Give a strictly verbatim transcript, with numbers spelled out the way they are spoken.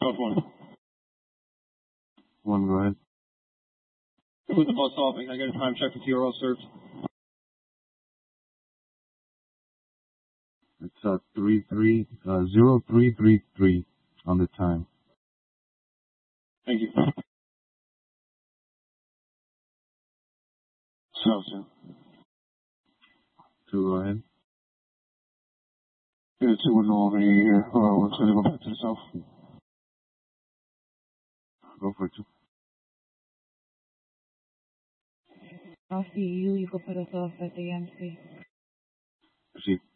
South one. One, go ahead. With the bus off, can I get a time check for T R L served? It's uh three three uh zero three three three on the time. Thank you. South two. Two, go ahead. Yeah, two would go over here. Oh, we're going to go back to the south. Go for two. I'll see you. You can put us off at the M C. Proceed.